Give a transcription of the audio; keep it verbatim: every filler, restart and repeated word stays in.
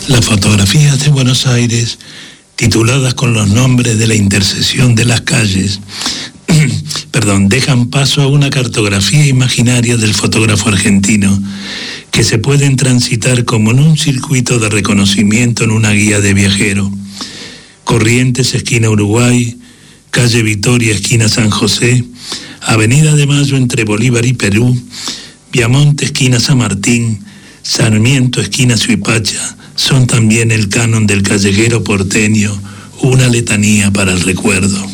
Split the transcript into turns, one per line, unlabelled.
Las fotografías de Buenos Aires, tituladas con los nombres de la intersección de las calles, perdón, dejan paso a una cartografía imaginaria del fotógrafo argentino, que se pueden transitar como en un circuito de reconocimiento en una guía de viajero. Corrientes, esquina Uruguay, calle Vitoria, esquina San José, avenida de Mayo entre Bolívar y Perú, Viamonte, esquina San Martín, Sarmiento, esquina Suipacha, son también el canon del callejero porteño, una letanía para el recuerdo.